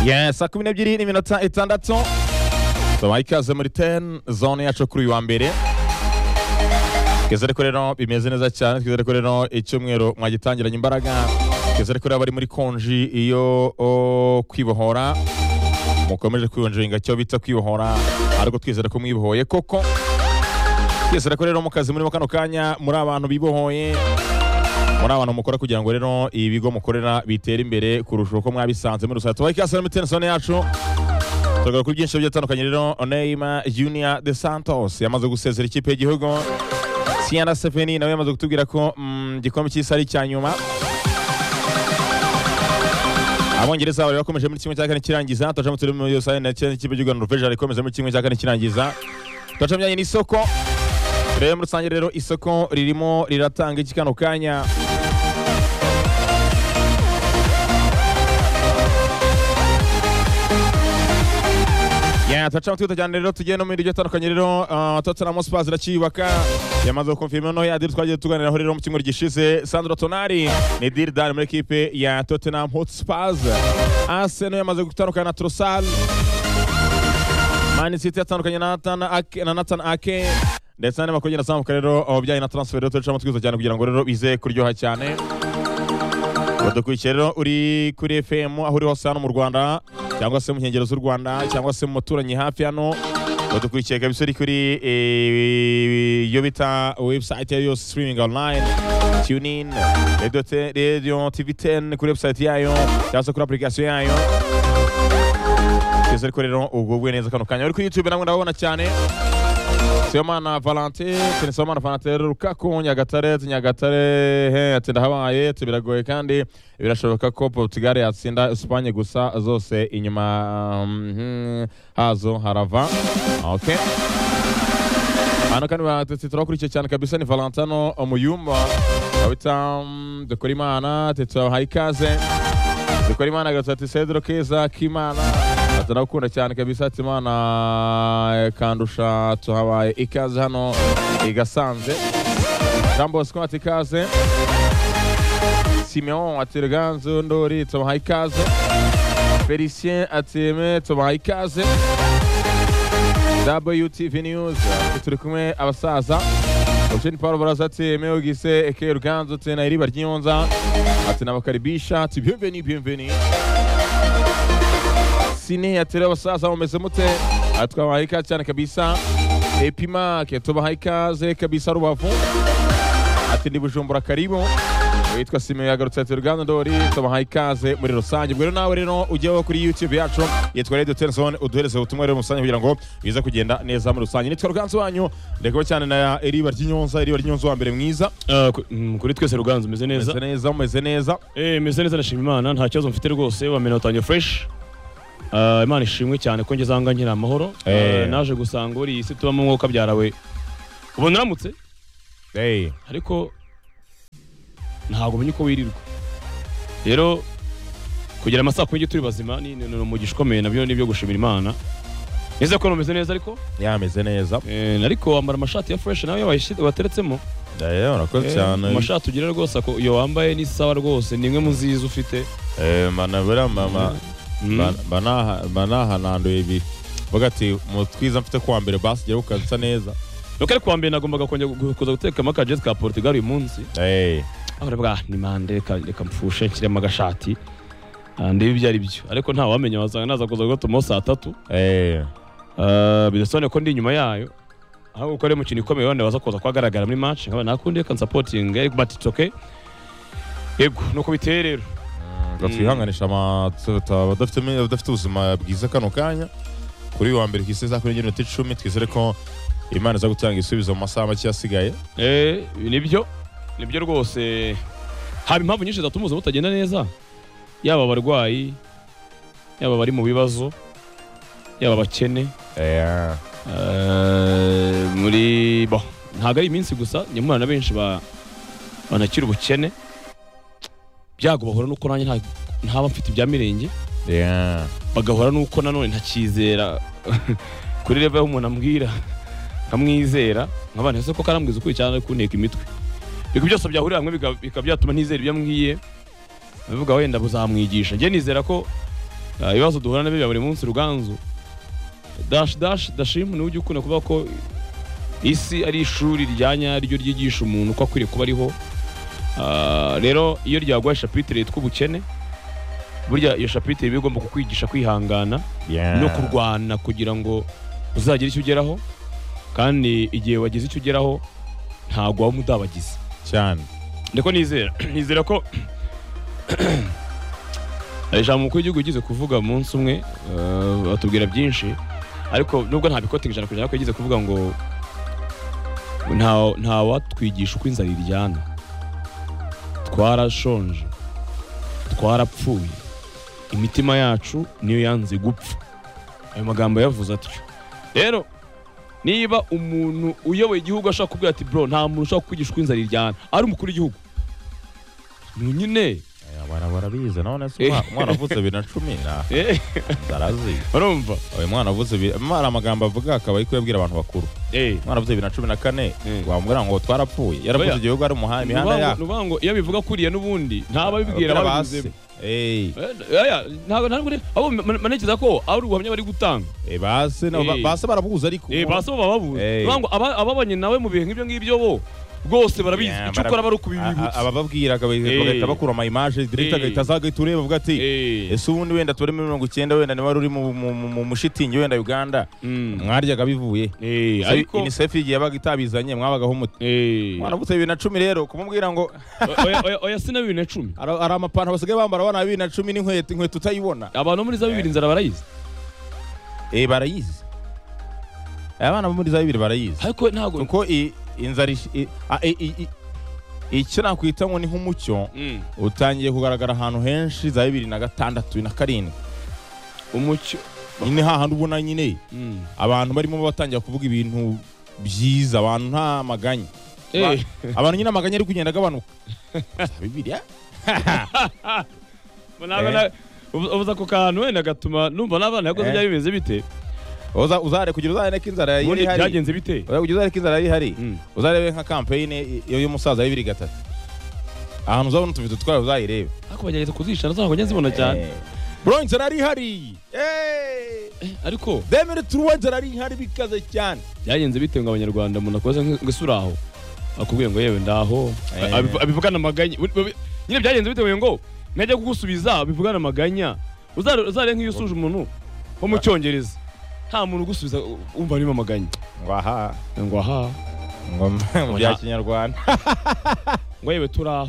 Yes, 12:06. Tubaha ikaze muri 10 zone yacu kuri uyu wa mbere. Twizere ko rero bimeze neza cyane, twizere ko rero icyumweru mwagitangiranye imbaraga. Twizere ko rero bari muri konji iyo kwibohora. Mukomeje kwiyonjinga cyo bita kwibohora, ariko twizere ko mwibohoye koko. Twizere ko rero mu kazi muri kano kanya muri abantu bibohoye. Muri abantu mukora kugira ngo rero ibigo mukorera bitera imbere kurusha uko mwabisanze muri rusange. Tubaha ikaze muri 10 zone yacu. Tugakora kuri byinshi byatandukanye rero. Neymar Junior de Santos yamaze gusezera ikipe y'igihugu. Siana Sefeni nawe yamaze kutubwira ko igikombe cy'isi ari cyanyuma. Abongereza bari bakomeje muri kimwe cya kane kirangiza. Twaje mu turimo yose na ikipe y'u Rwanda Norvège ikomeje muri kimwe cya kane kirangiza. Twaje myanye n'isoko. Rero muri rusange rero isoko ririmo riratanga iki kano kanya. Twaca twita cyane rero tugiye no muri iryo tandukanye rero Tottenham Hotspur iracibaka yamaze gukonfirma no ya deal twagiye tuganiraho rero mu cyumweru gishize. Sandro Tonali ni deal done muri equipe ya Tottenham Hotspur. Arsenal yamaze gutandukana na Trossard. Man City yatandukanye na Nathan Ake ndetse n'andi makuru azamuka rero abajyanye na transfer rero turacamo twiza cyane kugira ngo rero bize kuryoha cyane. Badukurikiye rero uri kuri FM aho uri hose hano mu Rwanda cyangwa se mu nkengero z'u Rwanda cyangwa se mu muturanyi hafi hano. Badukurikiye kabisa uri kuri iyo bita website yayo streaming online, TuneIn, Radio TV10 kuri website yayo cyangwa se kuri application yayo. Twese rero ubwo neza kano kanya uri kuri YouTube namwe ndabona cyane. Siyomana Valentin, Siyomana Valentin Lukaku Nyagatare atsinda habaye biragoye kandi birashoboka ko Portugal yatsinda Espagne gusa zose inyuma hazo harava. Okay. Hano kandi turakurikiye cyane kabisa ni Valentino Omuyumba abita Dukorimana Teta Haikaze Dukorimana gatatu Cedro Keza Kimana atanakunda cyane kabisa Timana kandusha tuhabaye ikaze hano igasanze. Jambo Scott ikaze Simeon Atirganzo Ndori tubaha ikaze. Felicien Ateme tubaha ikaze. WTV News turi kumwe abasaza Ocean Paul Barazati Meogise Eke Ruganzo tena iriba ry'Nyonza ati nabakaribisha ati bienvenue Sine yatera abasaza bameze mute atwabaha ikaze cyane kabisa. Epima ke tubaha ikaze kabisa Rubavu ati ndi Bujumbura karibu. Witwa Sime yagarutse ati Ruganda Ndori tubaha ikaze muri rusange. Bwero nawe rero ujyeho kuri YouTube yacu yitwa Radio 10 Zone uduhereze ubutumwa rero musange kugira ngo bize kugenda neza muri rusange. Nitwa Ruganzo wanyu ndeko cyane na Eriba ry'Nyonza wa mbere mwiza. Kuri twese Ruganzo umeze neza. Umeze neza. Meze neza nashima Imana nta kibazo mfite rwose wamena utanye fresh. Imana ishimwe cyane ko ngeze anga nkira amahoro. Naje gusanga uri isi tubamo umwuka byarawe. Ubona uramutse? Ariko ntago menye uko wirirwa. Rero kugira amasaha kujye turi bazima ni umugisha ukomeye nabyo nibyo gushimira Imana. Neza ko numeze neza ariko? Yameze neza. Ariko wambara amashati ya fresh nawe wayishite wateretsemo. Urakoze cyane. Amashati ugira rwose ko iyo wambaye ni sawa rwose ni imwe mu zizo ufite. Manabura mama banaha nanduye ibi. Vuga ati mu twiza mfite kwa mbere basi giye ukaza neza. Nuko kwa mbere nagombaga kuza guteka amakaje ka Portugal uyu munsi. Ahora ni mande reka mfushe kirema gashati. Ndibi byari byo ariko nta wamenya wasanga naza kuza gutuma saa 3. Bidasone ko ndi inyuma yayo. Aho ukore mu kintu ikomeye wande waza kuza kwagaragara muri match nkaba nakundiye kan supporting but it's okay. Yego nuko biteye rero. Gatwihanganisha badafite ubuzima bwiza kano kanya kuri wa mbere kiseza kuri minota 10 twizere ko Imana za gutanga isubizo mu masaha make yasigaye. Nibyo rwose haba impamvu nyinshi zatumuza mutagenda neza yaba abarwayi yaba bari mu bibazo yaba bakene muri ntago ari iminsi gusa nyamura na benshi banakira ubukene byago bahora nuko nanjye ntaba mfite ibya mirenge bagahora nuko nanone ntakizera kuri level y'umuntu ambwira nkamwizera nkabana ese ko karambwiza ukuri cyane kunteka imitwe biko byose byahurira hamwe bikabyatuma ntizera ibyo ambwiye bivuga wenda buzamwigisha nge nizera ko ibibazo duhura nabyo bya buri munsi Ruganzu Dashim niwe ujya ukunda kuvuga ko isi ari ishuri rya nyaryo ryigisha umuntu uko akwiriye kuba ariho. Rero iyo ryaguhaye chapitre yitwa ubukene, burya iyo chapitre iba igomba kukwigisha kwihangana no kurwana kugira ngo uzagire icyo ugeraho, kandi igihe wagize icyo ugeraho ntabwo waba mudabagize cyane. ndiko nizera ko ijambo umukuru w'igihugu ugize kuvuga umunsi umwe, batubwira byinshi, ariko nubwo nta bikote ijana ku ijana ko yagize kuvuga ngo nta watwigisha uko inzara iryana, twarashonje, twarapfuye, imitima yacu niyo yanze gupfa. Ayo magambo yavuze atyo. Rero niba umuntu uyoboye igihugu ashaka kubwira ati bro nta muntu ushaka kwigisha uko inzara iryana, ari umukuru w'igihugu nyine abana barabize none se umwana avutse 2010 ndarazi urumva oya mwana avutse mara amagambo avuga akaba ari kuyabwira abantu bakuru. Mwana avutse 2014 wamubwira ngo twarapfuye, yaravuze igihugu ari umuhanda imihanda ya nubango iyo bivuga kuriya nubundi ntaba bibwira ababivuze. Ntabwo abo manekeza ko ari ubuhamya bari gutanga. Base barabuza ariko base bababuza nubango ababanye nawe mu bihe nk'ibyo ngibyo bo rwose barabizi icyo ukora bari kubibibutsa. Abababwiraga bagahita bakura ama image direct agahita azagahita ureba avuga ati ese ubundi wenda turi 90 wenda niba uri mu mushitingi wenda Uganda mwaryaga bivuye. Ariko UNICEF igiye yabaga itabizanye mwabagaho umuti. Mwana avutse 2010 rero kumubwira ngo oya sina 2010 ari amapantaro basigaye bambara bana 2010 n'inkweto utayibona. Abantu muri za 2000 inzara barayizi. Barayizi. Abana muri za 2000 barayizi. Ariko ntago uko inzara icyo nakwita ngo ni nk'umucyo utangiye kugaragara ahantu henshi za 2006 na 7. Umucyo nyine hahandi ubona nyine abantu barimo batangira kuvuga ibintu byiza, abantu nta maganya. Abantu nyine amaganya ari kugenda agabanuka. Bibiliya ubuza ko kantu wenda gatuma numva n'abana yakoze bya bimeze bite. Uzare kugira uzare ko inzara yari hari byagenze bite. Kugira uzare ko inzara yari hari uzarebe nka campaign yo musaza 2003 ahantu uzabona tuvido twawe uzayirebe ariko bageze kuzisha nazo njye zibona cyane. Bro inzara yari hari ariko demere turuwa inzara yari hari bikaze cyane. Byagenze bite ngo abanyarwanda umuntu akoze ngisuraho akubwiye ngo yewe ndaho abivugana amaganya nyine byagenze bite ngo najya kugusubiza bivugana amaganya uzare nk'iyo usuje umuntu wo mu Cyongereza nta muntu ugusubiza umva arimo amaganya ngo aha ngo bya Kinyarwanda ngo yewe turaho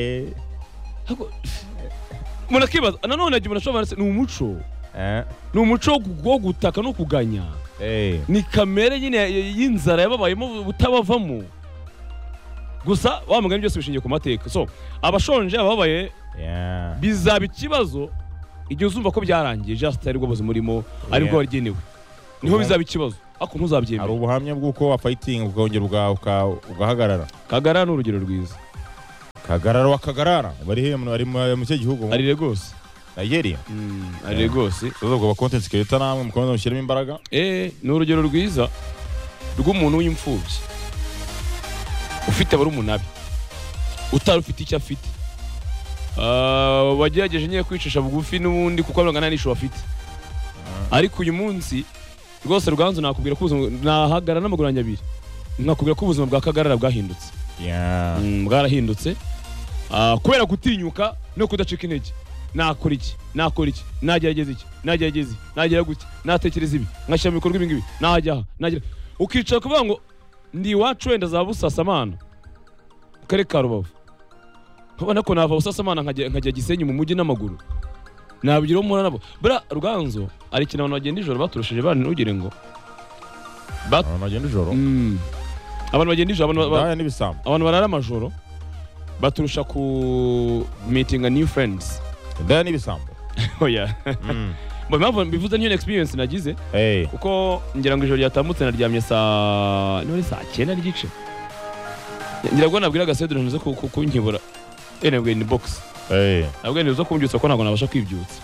umuntu akibaza nanone agiye umuntu ashobora ni umuco wo gutaka no kuganya. Ni kamere nyine y'inzara yababayemo butabavamo gusa wamuganye byose bishingiye ku mateka. So abashonje ababaye bizaba ikibazo igihe uzumva ko byarangiye just ari bwo buzima urimo ari bwo wagenewe niho bizaba ikibazo ariko ntuzabyemera. Ari ubuhamya bw'uko wa fighting ukongera ugahagarara. Kagarara ni urugero rwiza. Kagarara bari mu cyo gihugu ari Lagos Nigeria. Ari Lagos ubwo content creator namwe mukomeza mushyiramo imbaraga. Ni urugero rwiza rw'umuntu w'imfubyi ufite bari umunabi utari ufite icyo afite wagerageje nyine kwicisha bugufi n'ubundi kuko abanga nta nisho bafite. Ariko uyu munsi rwose Ruganzu nakubwira ko nahagara n'amaguru yanjye abiri nakubwira ko ubuzima bwa Kagarara bwahindutse. Bwarahindutse kubera gutinyuka no kudacika intege. Nakora iki nagerageza iki nagera gute natekereza ibi nkashyira mu bikorwa ibi ngibi najya nagira ukicara kuvuga ngo ndi iwacu wenda za Busasamana kare ka Rubavu ubona ko nava Busasamana nkajya Gisenyi mu mujyi n'amaguru nabigira umura nabo. Bra Ruganzu ari kintu abantu bagenda ijoro baturushije bane ugire ngo abantu bagenda ijoro abantu bagenda ijoro abantu barara amajoro baturusha ku meeting a new friends ndani bisambo. Oya mpamvu bivuze niyo experience nagize kuko ngira ngo ijoro ryatambutse naryamye saa 9 n'igice ngira ngo nabwira Gasedro ntuze kunkibura nabwo ni box nabwo nizo kumbyutsa ko ntabwo nabasha kwibyutsa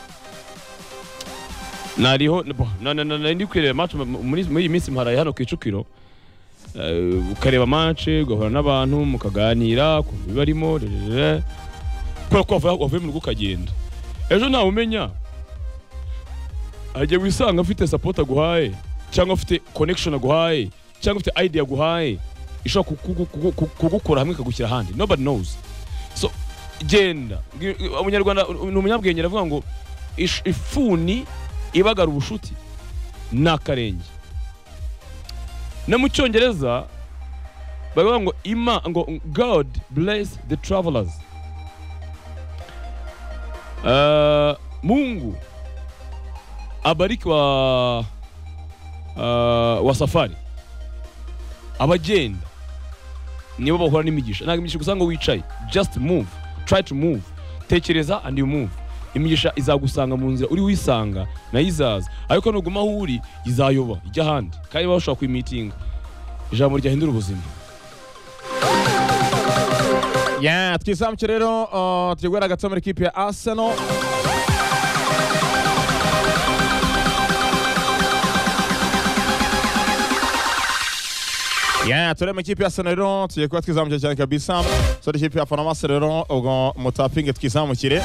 nariho ndi kwireba match muri iyi minsi mparaye hano Kicukiro ukareba match ugahura n'abantu mukaganira ku bibarimo ko wavuye mu rugo ukagenda ejo ntawe umenya ajya wisanga afite support aguhaye cyangwa afite connection aguhaye cyangwa afite idea aguhaye ishobora kugukura hamwe kagushyira ahandi. Nobody knows. So genda umunyarwanda ni umunyabwenge aravuga ngo ifuni ibagara ubushuti n'akarenge. No mu cyongereza bavuga ngo God bless the travelers. Mungu abariki wa safari. Abagenda nibo bahura n'imigisha. Ntabwo imigisha gusa ngo wicaye. Just move. Try to move. Tekereza and you move. Imigisha izagusanga mu nzira uri wisanga na izaza. Ariko nuguma aho uri izayoba ijya ahandi. Kandi bashobora kwimitinga. Ijambo ryahindura ubuzima. Twisamukire rero tugwera gato muri equipe ya Arsenal. Turi mu equipe ya Arsenal rero tugiye kuba twizamukira cyane kabisa. So equipe ya Panama rero ubwo mutapinge twizamukire.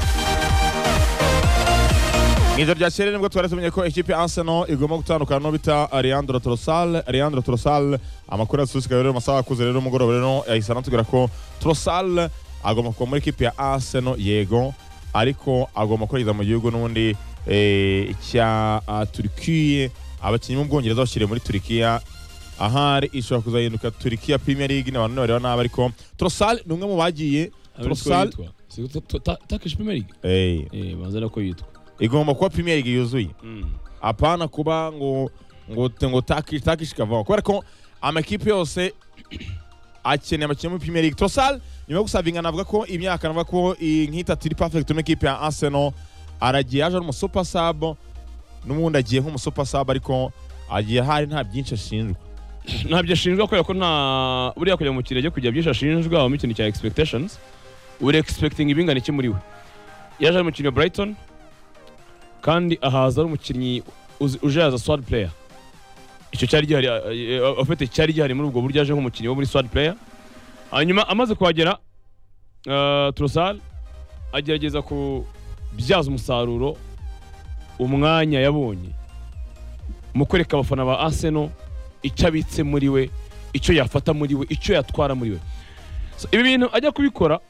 Ngizo rya cyere nibwo twari tumenye ko equipe ya Arsenal igomba gutandukana no bita Leandro Trossard amakuru asusuka rero masaha akuze rero mugoroba rero yahisana tugera ko Trossard agomba kuba muri equipe ya Arsenal yego ariko agomba kwiriza mu gihugu n'undi cya Turkiye. Abakinnyi mu Bwongereza bashire muri Turkiya ahari ishobora kuzahinduka Turkiya Premier League n'abantu bareba nabi ariko Trossard ni umwe mu bagiye. Trossard Turkish Premier League bazana ko yitwa igomba kuba Premier League yuzuye. Apana kuba ngo Turkish kava kubera ko amakipe yose akeneye abakinnyi muri Premier League. Trossard nyuma yo gusavinga navuga ko imyaka navuga ko nkita turi perfect mu equipe ya Arsenal aragiye aje mu super sub n'umundi agiye nko mu super sub ariko agiye hari nta byinshi ashinjwa. Ntabyo ashinjwa kubera ko nta buriya kujya mu kirege kujya byinshi ashinjwa aho mikino cya expectations. Uri expecting ibingana iki muri we. Yaje mu kinyo Brighton kandi ahaza ari umukinnyi uje as a squad player. Icyo cyari gihari afite cyari gihari muri ubwo buryo aje nk'umukinnyi wo muri squad player. Hanyuma amaze kuhagera Trossard agerageza kubyaza umusaruro umwanya yabonye mu kwereka abafana ba Arsenal icyo abitse muri we, icyo yafata muri we, icyo yatwara muri we. So ibi bintu ajya kubikora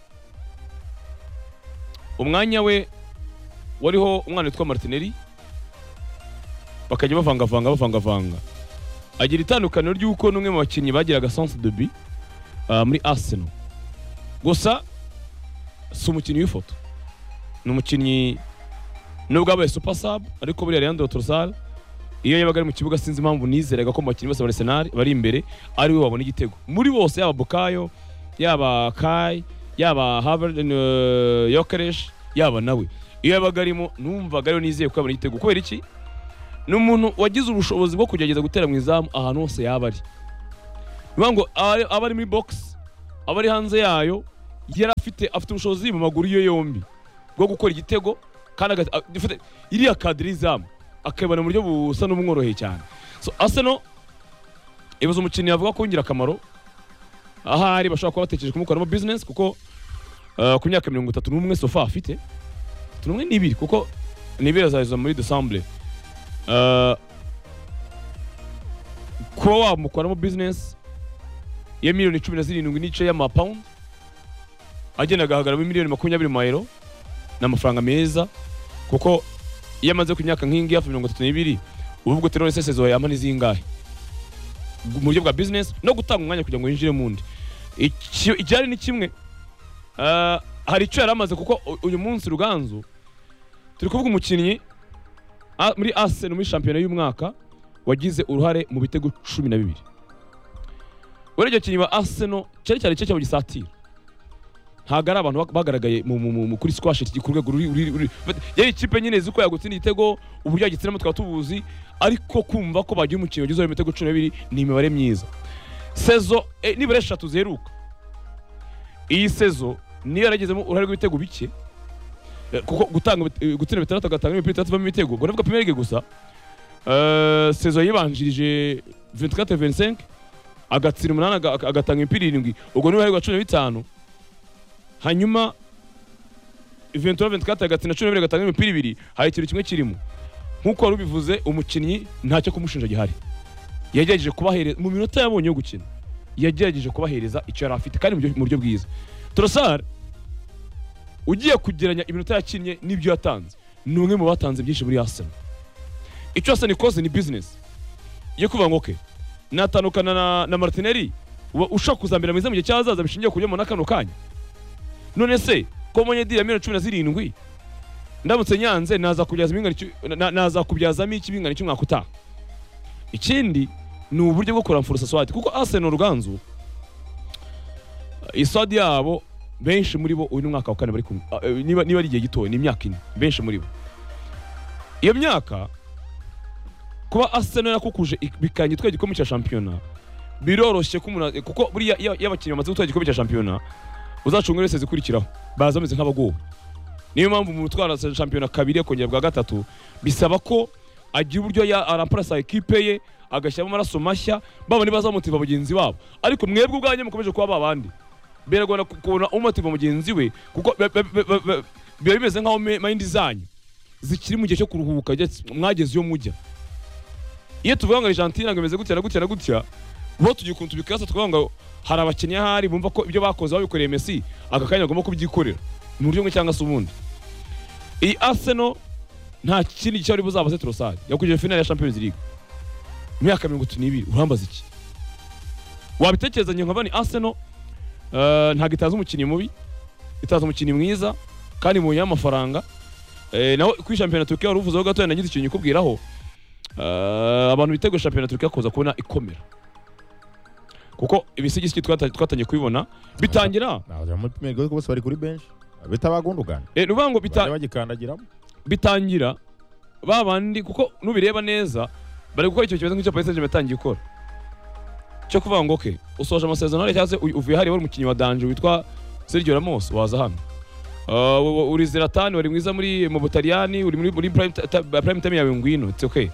umwanya we wariho umwana witwa Martinelli bakajya bavanga agira itandukaniro ry'uko n'umwe mu bakinnyi bagiraga sens de but muri Arsenal. Gusa si umukinnyi w'ifoto, ni umukinnyi nubwo abaye super sub ariko buriya Leandro Trossard iyo yabaga ari mu kibuga sinzi impamvu nizeraga ko mu bakinnyi bose ba Arsenal bari imbere ari we wabona igitego muri bose, yaba Bukayo yaba Kai yaba Havertz Gyökeres yaba nawe. Iyo yabaga arimo numvaga ariyo nizeye ko yabona igitego kubera iki ni umuntu wagize ubushobozi bwo kugerageza gutera mu izamu ahantu hose yaba ari. Niyo ngo aba ari muri box aba ari hanze yayo yari afite ubushobozi mu maguru yo yombi bwo gukora igitego kandi iriya kadiri izamu akabona mu buryo busa n'umworoheye cyane. So Arsenal ibuze umukinnyi yavuga ko ngira akamaro ahari bashobora kuba batekereje kumukoramo business kuko ku myaka 31 sofa afite 32 kuko nibera zaza muri December kuba wamukoramo business ya miliyoni 17 n'ice y'amapound agenda agahagarara muri miliyoni 20 mayero n'amafaranga meza kuko iyo amaze ku myaka nk'ingi ya 32 uvuga terone sesezo yamani zingahe mu buryo bwa business no gutanga umwanya kugira ngo yinjire mundi. Icyari ni kimwe hari icyo yaramaze kuko uyu munsi Ruganzu turi kuvuga umukinnyi muri Arsenal muri shampiyona y'umwaka wagize uruhare mu bitego 12. Uretse kinyi wa Arsenal cyari cyo gisatira ntago ari abantu bagaragaye mu kuri squash iki ku rwego yari ikipe nyine ziko yagutsinda igitego uburyo yagitsiramo twatubuzi ariko kumva ko bagiye umukinnyi wagize ibitego 12 ni imibare myiza. Sezo nibare 3 zeruka iyi sezo niyo yaragezemo uruhare rw'ibitego bike kuko gutsinda bitandatu agatanga imipira 3 ibitego ngo navuga Premier League gusa sezo yibanjirije 24-25 agatsira 8 agatanga imipira 7 ubwo niwe hari 15 hanyuma 23-24 agatsina 12 agatanga imipira 2 hari ikintu kimwe kirimo nkuko wari ubivuze umukinnyi ntacyo kumushinja gihari yagerageje kubahereza mu minota yabonye yo gukina yagerageje kubahereza icyo yari afite kandi mu buryo bwiza Trossard ugiye kugeranya iminota yakinnye n'ibyo yatanze ni umwe mu batanze byinshi muri Arsenal icyo Arsenal ikoze ni business yo kuvuga ngo okay natandukana na Martinelli ushaka kuzambira mwiza mu gihe cyazaza bishingiye kujya mu nakano kanya none se ko monye dira 17 ndamutse nyanze naza kubyazamo ikibingana cy'umwaka utaha ikindi ni uburyo bwo kuramfursa swati kuko Arsenal Ruganzu iswadi yabo benshi muri bo uyu mwaka wa kane bari niba ari igihe gitoya ni imyaka 4 benshi muri bo iyo myaka kuba Arsenal yakukuje bikanye twaye igikombe cya championnat biroroshye kuko buri y'abakinnyi bamaze gutwara igikombe cya championnat uzacunga wese zikurikiraho bazameze nk'abagowe niyo mpamvu mu gutwara championnat kabiri kongera bwa gatatu bisaba ko agira uburyo aramparasa equipe ye agashyamo amaraso mashya babone bazamutiva mugenzi wabo ariko mwebwe ubwanyu mukomeje kuba babandi beragona kubona umutiva mugenzi we kuko biba bimeze nk'aho mind zanyu zikiri mu gihe cyo kuruhuka mwageze yo mujya iyo tuvuga ngo Argentina ngo imeze gutya bo tugiye kuntu bikasa tuvuga ngo hari abakinnyi ahari bumva ko ibyo bakoze babikoreye Messi akakanya agomba kubyikorera mu buryo bumwe cyangwa se ubundi iyi Arsenal nta kindi cyari buzabaze Trossard yakuje final ya Champions League myaka 32 urambaza iki wabitekereza nyo nkabani Arsenal nta gitaza umukinnyi mubi itaza umukinnyi mwiza kandi mu y'amafaranga naho kuri championnat Turkiya uruvuze gato nagize ikintu kubwiraho abantu bitego championnat Turkiya koza kubona ikomera kuko ibisigisi twatanye kubibona bitangira naho muri Premier League bose bari kuri bench bitabagundugana nubango bagikandagiramo bitangira babandi kuko nubireba neza bari gukora icyo kibazo nk'icyo Paris Saint-Germain yatangiye gukora cyo kuvuga ngo okay usoje amasezerano cyangwa se uvuye hari wari umukinnyi wa Danje witwa Sergio Ramos waza hano uri Zlatan wari mwiza mu Butaliyani uri muri prime time yawe ngwino it's okay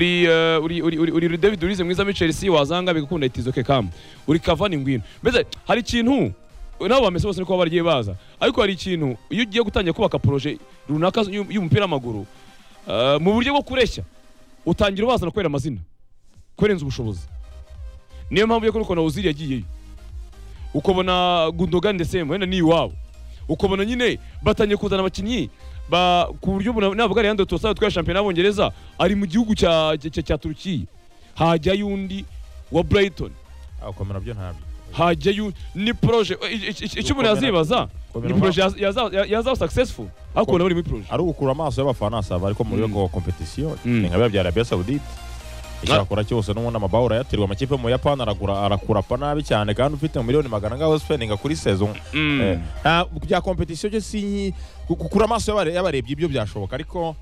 uri David Luiz mwiza muri Chelsea wazanga bigakunda itizo okay kam uri Cavani ngwino mbese hari ikintu nabo bamese bose niko bariye baza ariko hari ikintu iyo ugiye gutangira kubaka projet runaka y'umupira w'amaguru mu buryo bwo kureshya utangira ubazana kwera amazina kwerenza ubushobozi niyo mpamvu yo kuko na Ozil yagiye ukobona Gundogan ndetse wenda ni iwabo ukobona nyine batangiye kuzana abakinnyi ku buryo navuga ari yando Trossard twa championnat y'Abongereza ari mu gihugu cya Turkiya hajya yundi wa Brighton akomera byo ntabyo hajya ni projet icyo umuntu yazibaza ni projet yaza successful ariko na buri muri projet ari ugukura amaso y'abafana asaba ariko muri yo competition nka bya Arabia Saudite ishakora cyose n'ubundi amabahura yatirwa amakipe mu Japan arakura pa nabi cyane kandi ufite miliyoni magana ngaho spending kuri saison bya competition cyo si gukura amaso y'abarebye ibyo byashoboka ariko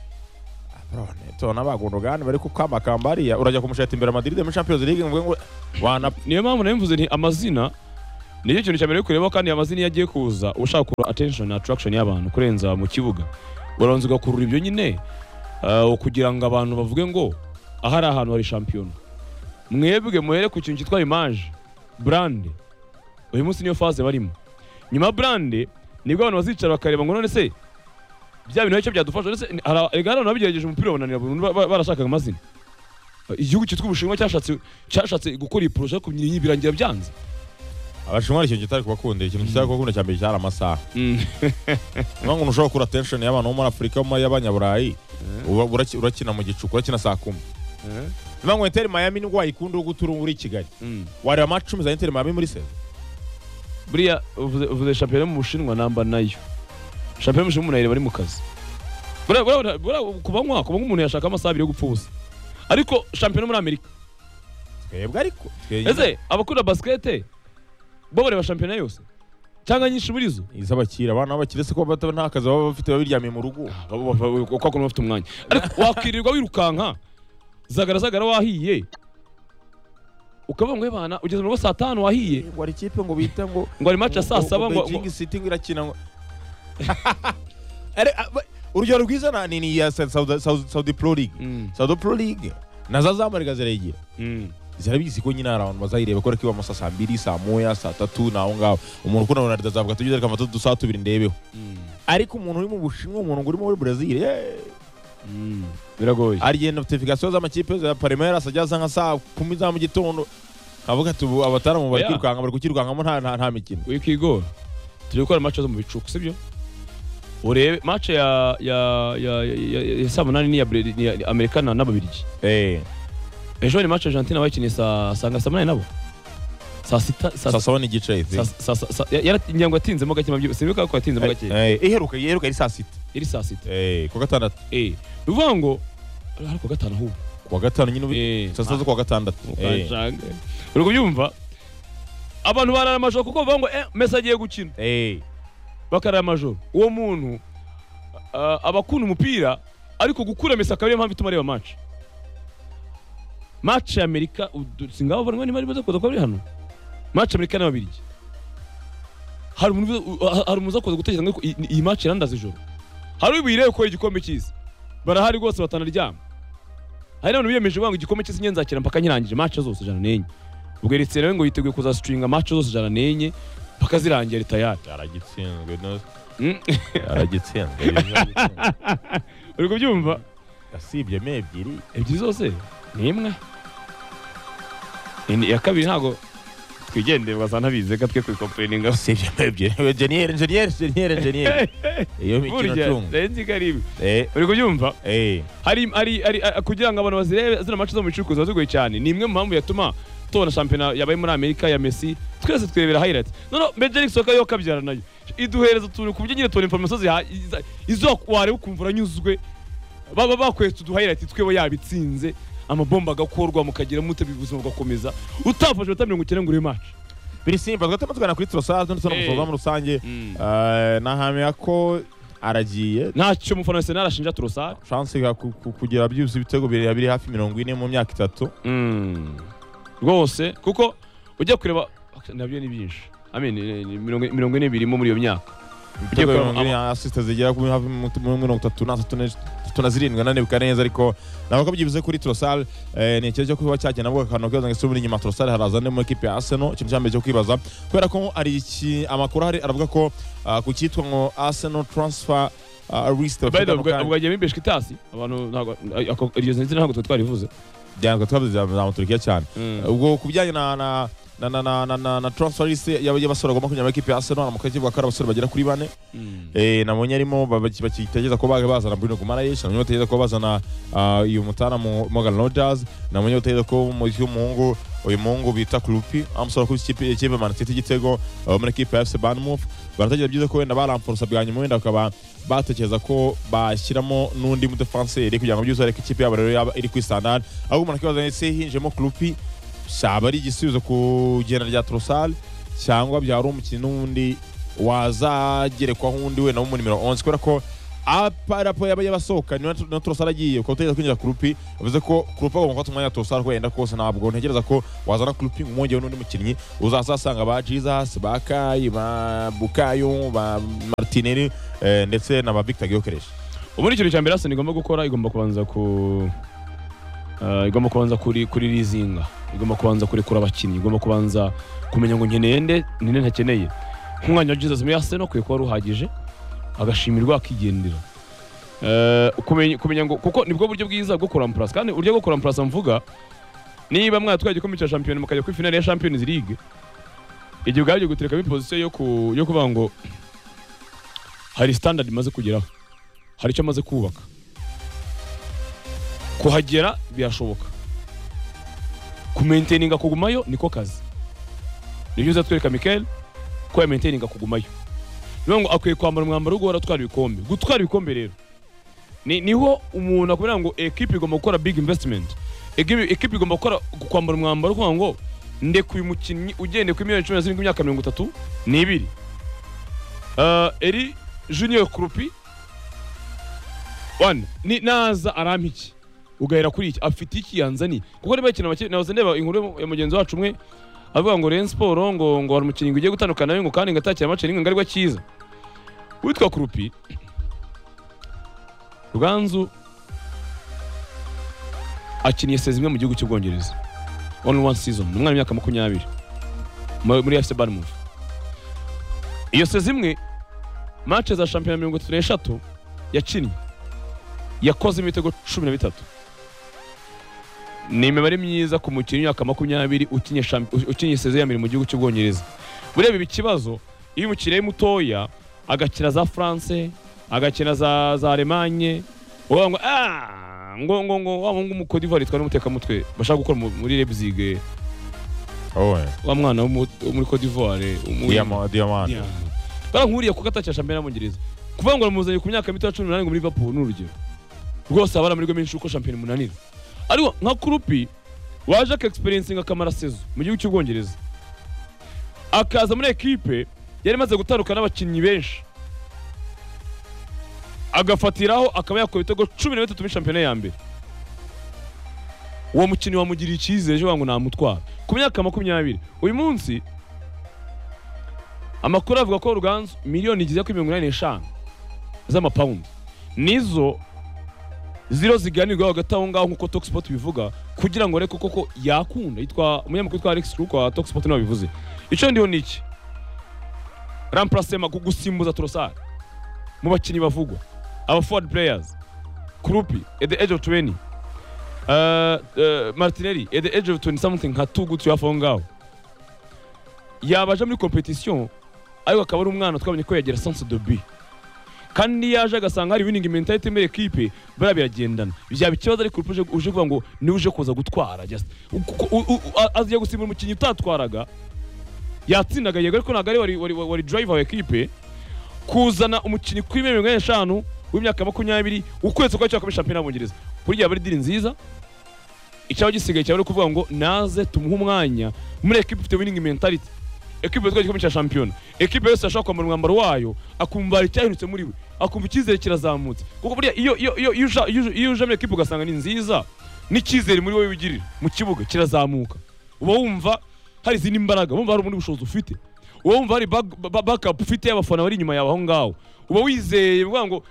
tona bagundugana bari kukamakamba ariya urajya kumushata imbere Madrid mu Champions League ngo wana niyo mpamvu nabivuze nti amazina niyo kintu cyamere kureba kandi amazina yagiye kuza ushaka kura attention na attraction y'abantu kurenza mu kibuga uranze ugakurura ibyo nyine kugira ngo abantu bavuge ngo ahari ahantu hari champion mwebwe muhere ku kintu cyitwa image brand uyu munsi niyo phase barimo nyuma brand nibwo abantu bazicara bakareba ngo none se bya bintu icyo byadufasha ndetse egara nabigerageje umupira bananira barashaka amazina igihugu cyitwa Ubushinwa cyashatse gukora iyi projet ku myinyi birangira byanze abashinwa ikintu kitari kubakunda ikintu kitari kubakunda cyambere cyari amasaha ngo ushobora kura attention y'abantu bo muri Afrika mu y'abanyaburayi urakina mu gicuku urakina saa 10 ngo Inter Miami ngo wayikunda gutura uri Kigali wari match 10 za Inter Miami muri se buriya uvuze champion mu Bushinwa namba nayo champion mu Bushinwa bari mu kazi buriya kuba umuntu yashaka amasaha yo gupfuza ariko champion muri Amerika twebwe ariko ese abakunda basket bo bareba champion yose cyangwa nyinshi muri zo izabakira abana bakirese ko bata nta kazi baba bafite babiryamiye mu rugo uko akono bafite umwanya ariko wakirirwa wirukanka zagara wahiye ukaba ngo bana ugeze mu saa 5 wahiye ngo ari kipe ngo bita ngo ari match ya saa 7 ngo Beijing City irakina ngo urugero rwiza ni ya Saudi Pro League Saudi Pro League nazo zamariga ziregira zirabizi ko nyina around bazayireba ko kiba amasa saa 2 saa 1 saa 3 naho ngaho umuntu kuna Ronaldo azavuga tugize reka matu dusa tubiri ndebeho ariko umuntu uri mu Bushinwa umuntu uri muri Brazil biragoye ariye notification z'amakipe za Palmeiras ajyaza nka saa 10 za mu gitondo kavuga ati abataramu bari kwirukanga bari kukirukangamo nta mikino wikigora turi gukora match zo mu bicuku sibyo urebe match ya saa 8 ni ya Amerika na Babirigi ejo ni match Argentina bakinnye saa 8 nabo saa 7 n'igice yaratsinyango atinzemo gake mabyo sibuka ko atinzemo gake iheruka iri saa 6 iri saa 6 ku gatandatu bivuga ngo ariko gatanu ahubwo kuwa gatanu nyine saa 7 kuwa gatandatu uri kubyumva abantu barara amajoro kuko bavuga ngo Messi agiye gukina bakarara amajoro uwo muntu abakunda umupira ariko gukura Messi akaba ariyo mpamvu ituma areba match ya Amerika singabo bari bari baza kuza kwa bari hano match Amerika na Babirigi hari umuza kuza gutekereza ngo iyi match irandaza ijoro hari ubireye ko igikombe cy'isi barahari rwose batanaryama hari n'abantu biyemeje ngo igikombe cy'isi nyenzakira mpaka nyirangije match zose 104 ubwo Eritsene rero ngo yiteguye kuza stringa match zose 104 mpaka zirangira tayari aragitsinzwe no aragitsinzwe uri kubyumva asibye ebyiri zose ni imwe ya kabiri ntago twigendeye bazana bize ka twe complaining asibye ebyiri engineer iyo mikino tunga renzi karibu uri kubyumva hari kugira ngo abantu bazirebe zina match zo mu bicuku zazigoye cyane ni imwe mu mpamvu yatuma tubona champion yabaye muri Amerika ya Messi twese twebera highlight Major League Soccer yo kabyara nayo iduhereza turi kubyo nyine tubona information izo kware ukumva uranyuzwe baba bakwetse uduhighlight twebo yabitsinze amabomba gakorwa mukagira mute bibuzima bagakomeza utafashe bata 90 ngo uri match biri simba twatamutwana kuri Trossard ndetse no musoza mu rusange nahamya ko aragiye ntacyo mufana Arsenal ashinja Trossard chance kugira byuzi ibitego biri hafi 40 mu myaka 3 rwose kuko ujya kureba nabyo ni byinshi mirongo ine birimo muri iyo myaka assist zigera ku hafi 37 nane bikaneza ariko nabako byibuze kuri Trossard ni ikibazo cyo kuba cyagena nabwo kantu keza ngisubira inyuma Trossard harazane mu equipe ya Arsenal ikintu cyambe cyo kwibaza kubera ko ari iki amakuru hari aravuga ko ku cyitwa ngo Arsenal transfer risk ubwo agiye mbeshwe itasi abantu ntago iryo zinzi ntago twarivuze byanga twabize za Turkiya cyane ubwo kubijyanye na transfer list y'abasore bagomba kujya mu equipe ya Arsenal mu kazi bwa abasore bagera kuri 4 nabonye arimo bakitegeza ko bazana Bruno Guimaraes nabonye bategeza ko bazana uyu mutana mu Morgan Rodgers nabonye bategeza ko uyu muhungu bita Klupi amusora ku ikipe Man City igitego muri equipe ya FC Bournemouth barategeza byiza ko wenda baramforsa bwanyuma wenda bakaba batekereza ko bashyiramo n'undi mu defenseur kugira ngo byuze ariko ikipe yabo rero iri ku standard ahubwo umuntu akibaza ese hinjemo Klupi shaba ari igisubizo ku genda rya Trossard cyangwa byari umukino n'undi wazagerekwaho undi we na mu nimero 11 kubera ko aparapo y'abasohoka no Trossard agiye ko utegeza kwinjira Klupi bivuze ko Klupi agomba gufata umwanya Trossard ko yenda kose ntabwo ntegereza ko wazana Klupi umwongewe n'undi mukinnyi uzasasanga ba Jesus ba Kai ba Bukayo ba Martinelli ndetse na ba Victor Gyökeres ubundi ikintu cya mbere Arsenal igomba gukora igomba kubanza kuri leasinga igomba kubanza kurekura abakinnyi igomba kubanza kumenya ngo nkeneye ninde ntakeneye nk'umwanya wa Jesus muri Arsenal kwiye kuba ruhagije agashimirwa akigendera kumenya ngo kuko nibwo buryo bwiza bwo gukora plus kandi uryo gukora plus mvuga niba mwatwaye igikombe cya champion mukajya kuri finale ya Champions League igihe bwabyo gutereka muri position yo kuvuga ngo hari standard imaze kugeraho hari icyo amaze kubaka kuhagera birashoboka kumaintaininga kugumayo niko kazi nibyo uzatwereka Mikel ko maintaininga kugumayo niyo ngo akwiye kwambara umwambaro wo gutwara ibikombe gutwara ibikombe rero niho umuntu akubwira ngo equipe igomba gukora big investment equipe igomba gukora kwambara umwambaro kuvuga ngo ndekuye umukinnyi ugende ku miliyoni 17 imyaka 32 eri Junior Klupi ni naza arampiki ugahera kuri iki afite iki yanzani kuko niba ikintu nabaze ndeba inkuru ya mugenzi wacu umwe avuga ngo Rayon Sport ngo hari umukinnyi ugiye gutandukana nawe ngo kandi ngatakira amace n'inga ngarirwa cyiza witwa Klupi Ruganzu akiniye sezimwe mu gihugu cy'Ubwongereza only one season umwana w'imyaka 20 muri FC Bournemouth iyo sezimwe match za champion 33 yakinnye yakoze imitego 13. Ni imibare myiza ku mukinnyi w'imyaka 20 ukinye seze ya mbere mu gihugu cy'Ubwongereza. Burebe ibi kibazo iyo umukiriya mutoya agakina za France, agakina za Allemagne, ngo wabungu mu Côte d'Ivoire twari muteka mutwe bashaka gukora muri Leipzig. Wa mwana wo muri Côte d'Ivoire Diamant barankuriye ku gata cya championnat y'Ubwongereza. Kuvuga ngo ramuzanye ku myaka mito ya 18 muri Liverpool n'urugero. Rwose abara muri gome inshuko champion munanira. Ariko nka Krupi waje ka experiencing akamara sezo mu gihugu cy'Ubwongereza. Akaza muri equipe yari maze gutandukana n'abakinnyi benshi. Agafatiraho akaba yakora ibitego 13 muri championnat ya mbere. Uwo mukinnyi wamugiriye icyizere cyo ngo namutwara. Ku myaka 20 uyu munsi amakuru avuga ko Ruganzu miliyoni igeze ku 85 z'amapaundi nizo zero ziganirwa hagati aho ngaho nkuko Talksport bivuga kugira ngo reko koko yakunda yitwa umunyamakuru witwa Alex Ruko wa Talksport nawe bivuze. Icyo ndiho niki remplacement gusimbuza Trossard mu bakinnyi bavugwa aba forward players Krupi at the age of 20 Martinelli at the age of 20 something nka too good to have on ngaho yabaje muri competition ariko akaba ari umwana twabonye ko yagira sense de but kandi yaje agasanga hari winning mentality muri equipe barabiyagendana byaba ikibazo ariko uje kuvuga ngo ni uje kuza gutwara just aziye gusimbura umukinnyi utatwaraga yatsindaga yego ariko nagari wari driver wa equipe kuzana umukinnyi kuri 15 w'imyaka 20 ukwetse kwa cyakome championnat y'Ubwongereza burya bari diri nziza icyaho gisigaye cyabari kuvuga ngo naze tumuha umwanya muri equipe ifite winning mentality. Equipe twaje komesha champion. Equipe yose ashaka kwambara umwambaro wayo akumva ari cyahindutse muri we. Akumva icyizere kirazamutse. Kuko buriya iyo uje muri equipe ugasanga ni nziza n'icyizere muri wowe wigirira mu kibuga kirazamuka. Uba wumva hari izindi imbaraga, wumva hari ubundi bushobozi ufite. Uba wumva hari backup ufite y'abafana bari inyuma yawe aho ngaho. Uba wizeye uvuga ngo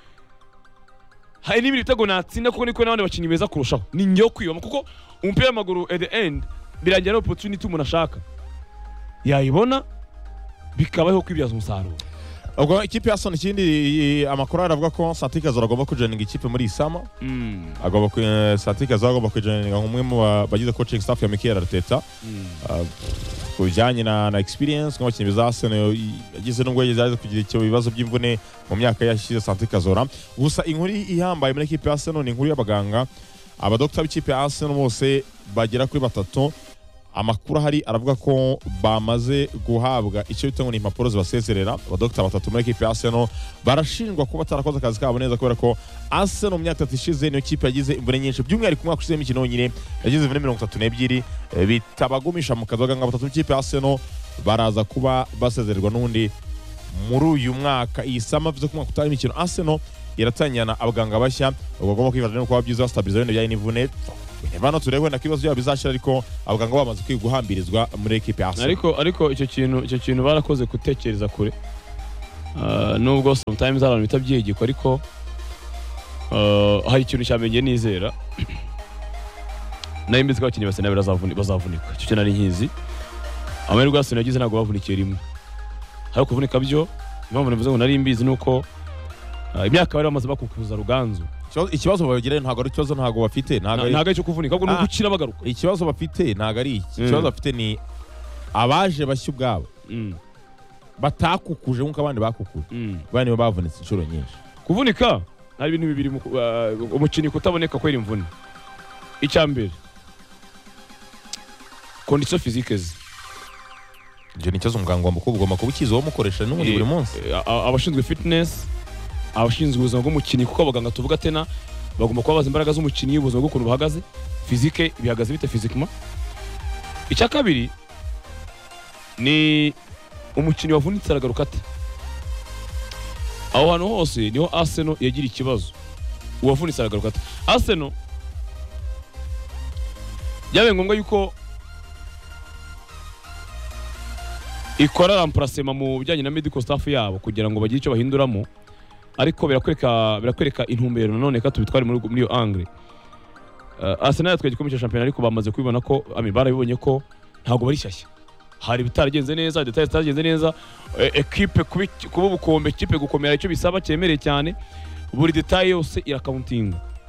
hari n'ibindi bitego natsinda kuko niko n'abandi bakinnyi beza kurushaho. Ni njyo kwiyoma kuko umupira w'amaguru at the end birangira opportunity umuntu ashaka. Yayibona bikabaho kwibyaza umusaruro. Ubwo ikipe ya Arsenal ikindi amakuru aravuga ko Satika zoragomba kujoininga ikipe muri Isama. Agomba Satika zoragomba kujoininga nk'umwe mu bagize coaching staff ya Mikel Arteta. Kujyanye na experience nk'abakinnyi ba Arsenal yagize n'ubwo yagize kugira icyo bibazo by'imvune mu myaka yashize Satika zora. Gusa inkuru ihambaye muri ikipe ya Arsenal ni inkuru y'abaganga. Abadoktor b'ikipe ya Arsenal bose bagera kuri 3 amakuru hari aravuga ko bamaze guhabwa icyo bita ngo ni impapuro zibasezerera. Abadoktor 3 muri equipe ya Arsenal barashinjwa kuba batarakoze akazi kabo neza kubera ko Arsenal mu myaka 3 ishize niyo kipe yagize imvune nyinshi by'umwihariko umwaka ushize imikino nyine yagize imvune 32 bitabagumisha mu kazi abaganga 3 b'ikipe ya Arsenal baraza kuba basezererwa n'undi muri uyu mwaka. Iyi sama bivuze ko umwaka utari imikino Arsenal iratanyana abaganga bashya bagomba kwifasha no kuba byiza stabilizer ibintu bijyanye n'imvune. Bano turebe na kibazo yabo bizashira ariko abaganga bamaze kwiguhambirizwa muri equipe ya Arsenal. Ariko icyo kintu barakoze gutekereza kure. Nubwo sometimes abantu bitabyegiko ariko hari ikintu cyamenye nizera. Nayo mbizi ko abakinnyi base bazavunika. Icyo nari nkizi. Amahirwe Arsenal yagize ntabwo bavunikiye rimwe. Hari kuvunika byo impamvu navuze ngo nari mbizi nuko imyaka bari bamaze bakukuza Ruganzu. Ikibazo bagira ntago ari ikibazo ntago bafite ntago cyo kuvunika ahubwo n'ugukira bagaruka. Ikibazo bafite ntago ari iki. Ikibazo bafite ni abaje bashya ubwabo batakukuje nkuko abandi bakukuje bane bavunitse inshuro nyinshi. Kuvunika hari ibintu bibiri umukinnyi kutaboneka kwera imvune. Icyambere condition physique je ni cyazo umuganga ugomba kubukiza wo mukoresha n'ubundi buri munsi. Abashinzwe fitness abashinzwe ubuzima bw'umukinnyi kuko abaganga tuvuga tena bagomba kubabaza imbaraga z'umukinnyi ubuzima bw'ukuntu buhagaze physique bihagaze bite physiquement. Icya kabiri ni umukinnyi wavunitse aragaruka ate. Aho hantu hose niho Arsenal yagira ikibazo. Uwavunitse aragaruka ate. Arsenal yabaye ngombwa yuko ikora remplacement mu bijyanye na medical staff yabo kugira ngo bagire icyo bahinduramo. Ariko birakwereka intumbero nanone ka tubitware muri iyo angle. Arsenal yatwaye igikombe cya championnat ariko bamaze kubibona ko barabibonye ko ntago bari shyashya. Hari bitaragenze neza, details zitagenze neza, equipe kuba ubukombe, equipe gukomera icyo bisaba cyemereye cyane. Buri detail yose irakauntinga.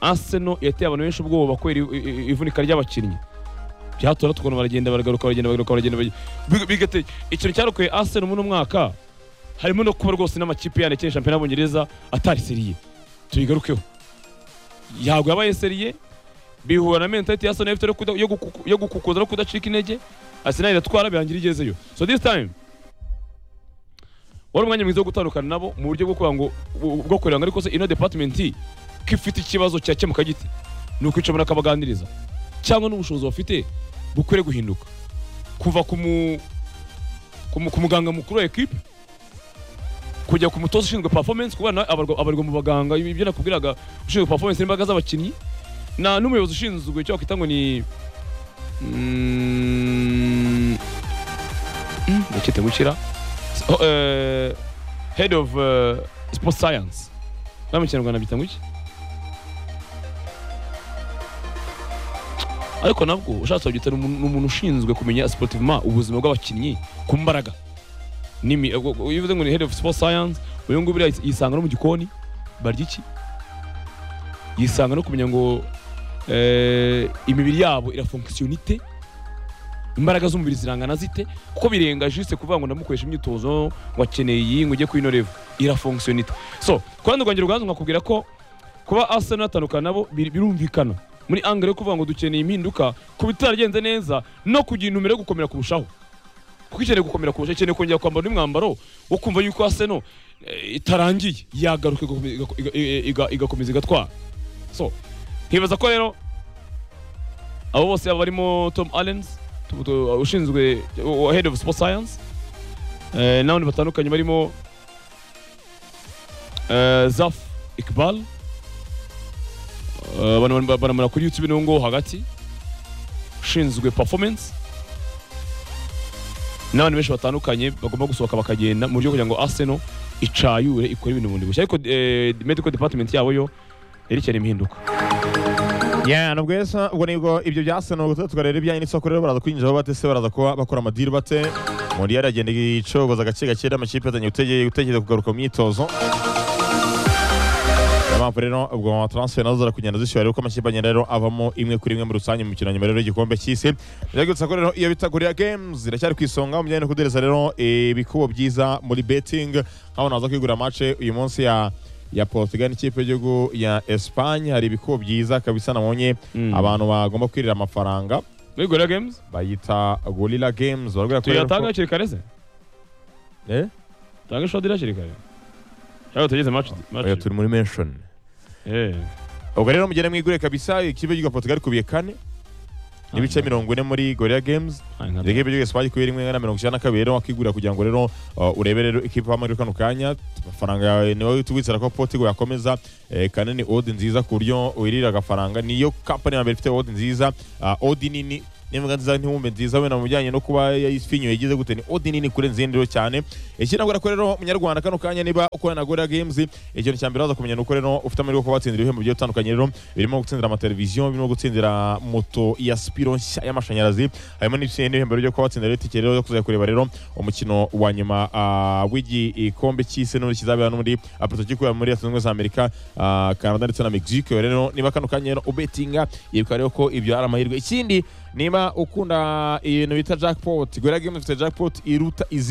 Arsenal yateye abantu benshi ubwoba kubera ivunika ry'abakinnyi byatora tukona baragenda bigateye ikintu cyarokoye Arsenal mu mwaka harimo no kuba rwose n'amakipe yane cyane championnat y'Abongereza atari seriye tuyigarukeho yago yabaye seriye bihura na mentality ya Arsenal yo gukukuza no kudacika intege Arsenal iratwara birangira igezeyo so this time wari umwanya mwiza wo gutandukana nabo mu buryo bwo kuba ngo bwo kuranga ariko se ino department kifite ikibazo cyakemuka giti nuko icyo muri akabaganiriza cyangwa n'ubushobozi bafite bukwere guhinduka kuva ku muganga mukuru wa equipe kujya ku mutoza ushinzwe performance kubana abarwa mu baganga ibyo nakubwiraga ushinzwe performance n'imbaga z'abakinnyi na n'umuyobozi ushinzwe cyo kwita ngo ni nakite gukira head of sports science mu Kinyarwanda bita ngo iki ariko nabwo ushatse kugita n'umuntu ushinzwe kumenya sportivement ubuzima bw'abakinnyi ku mbaraga nimi uvuze ngo ni head of sports science uyu nguyu biri yisanga no mu gikoni barya iki yisanga no kumenya ngo imibiri yabo irafonctionnite imbaraga z'umubiri zirangana zite kuko birenga juste kuvuga ngo ndamukoresha imyitozo wakeneye iyi ngo ujye ku ino level irafonctionnite so kwandi rwangiro rwanzu nkakubwira ko kuba Arsenal atandukana nabo birumvikana muri angle yo kuvuga ngo dukeneye impinduka ku bitaragenze neza no kugira intumire gukomera kurushaho kuko ikeneye gukomera kurushaho ikeneye kongera kwambara n'umwambaro wo kumva yuko Arsenal itarangiye yagaruka igakomeza igatwara so nkibaza ko rero abo bose barimo Tom Allens ushinzwe head of sports science n'abandi batandukanye barimo Zaf Iqbal banamara kuri YouTube n'ungo hagati ushinzwe performance n'abandi benshi batandukanye bagomba gusohoka bakagenda mu buryo kugira ngo Arsenal icayure ikora ibintu bundi bushya ariko medical department yabo yo yerekana impinduka nubwo yesa ubwo nibwo ibyo byasana ngo tugarere ibyanyu n'isoko rero baraza kwinjira batese baraza kuba bakora amadiri bate muri yaragenda icogoza gake gake amakipe atanye utegeye kugaruka mu myitozo Yamamvu rero ubwo transfer nazo kugenda zishyura rero ko amakipe agenda rero avamo imwe kuri imwe mu rusange mu mukino nyuma rero igikombe cy'isi biragutsa ko rero iyo bita Gorilla Games iracyari kwisonga mu bijyanye no kudereza rero ibikubo byiza muri betting aho naza kwigura match uyu munsi ya Portugal n'ikipe y'igihugu ya Espagne hari ibikubo byiza kabisa nabonye abantu bagomba kwirira amafaranga muri Gorilla Games bayita Gorilla Games barabwira ko tuyatanga hakiri kare se tanga shodira hakiri kare cyangwa tugeze match turi muri mention ubwo rero mugende mwigure kabisa ikipe y'igihugu Portugal kubiye 4 n'ibice 40 muri Gorilla Games ikipe y'igihugu Espagne kubira 1.92 rero wakigura kugira ngo rero urebe rero ikipe hamwe kano kanya amafaranga niwe tubitsera ko Portugal yakomeza kanini odd nziza ku buryo wirira agafaranga niyo company ya mbere ifite odd nziza odd nini nimuga nziza ntiwumbe nziza we na mujyanye no kuba yayifinyo yagize gute ni odd nini kure nzindiro cyane ikinagura ko rero munyarwanda kano kanya niba ukora na Gorilla Games ikintu cyambere baza kumenya nuko rero ufite amahirwe ko batsindira ibihembo bigiye bitandukanye rero birimo gutsindira amateleviziyo birimo gutsindira moto ya Spiro y'amashanyarazi harimo n'ibihembo byo ko batsindira rero itike rero yo kuzajya kureba rero umukino wa nyuma w'igi ikombe cy'isi no kizabera no muri Portugal muri Leta Zunze Ubumwe za Amerika Canada ndetse na Mexico rero niba kano kanya rero ubetinga yibuka rero ko ibyo ari amahirwe ikindi niba ukunda ibintu bita jackpot Gorilla Games ifite jackpot iruta